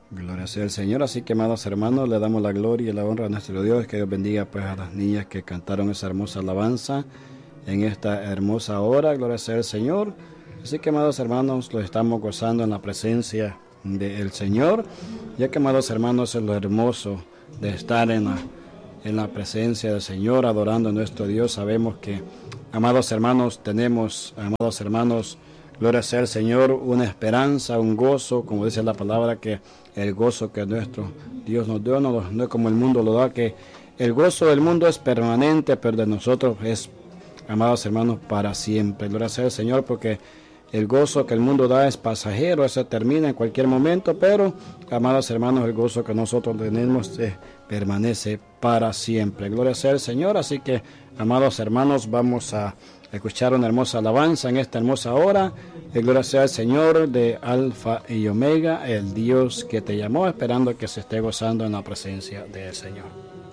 Gloria sea el Señor. Así que, amados hermanos, le damos la gloria y la honra a nuestro Dios. Que Dios bendiga pues a las niñas que cantaron esa hermosa alabanza en esta hermosa hora. Gloria sea el Señor. Así que, amados hermanos, lo estamos gozando en la presencia del Señor. Ya que, amados hermanos, es lo hermoso de estar en la presencia del Señor, adorando a nuestro Dios. Sabemos que, amados hermanos, tenemos, amados hermanos, gloria sea el Señor, una esperanza, un gozo, como dice la palabra, que el gozo que nuestro Dios nos dio no es como el mundo lo da, que el gozo del mundo es permanente, pero de nosotros es, amados hermanos, para siempre. Gloria sea el Señor, porque el gozo que el mundo da es pasajero, eso termina en cualquier momento, pero, amados hermanos, el gozo que nosotros tenemos permanece para siempre. Gloria sea el Señor. Así que, amados hermanos, vamos a escuchar una hermosa alabanza en esta hermosa hora. Gloria sea el Señor, de Alfa y Omega, el Dios que te llamó, esperando que se esté gozando en la presencia del Señor.